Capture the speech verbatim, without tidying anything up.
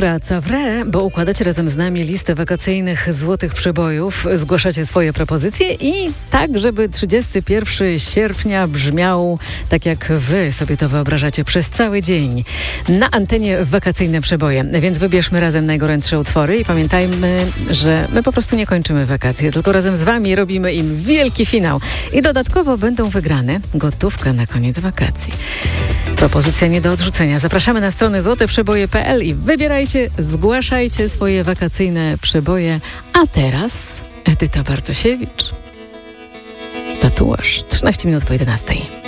Praca w re, bo układacie razem z nami listę wakacyjnych złotych przebojów, zgłaszacie swoje propozycje i tak, żeby trzydziestego pierwszego sierpnia brzmiał tak, jak wy sobie to wyobrażacie przez cały dzień. Na antenie wakacyjne przeboje, więc wybierzmy razem najgorętsze utwory i pamiętajmy, że my po prostu nie kończymy wakacje, tylko razem z wami robimy im wielki finał. I dodatkowo będą wygrane gotówka na koniec wakacji. Propozycja nie do odrzucenia. Zapraszamy na stronę złote przeboje kropka pe el i wybierajcie, zgłaszajcie swoje wakacyjne przeboje. A teraz Edyta Bartosiewicz. Tatuaż. trzynaście minut po jedenastej.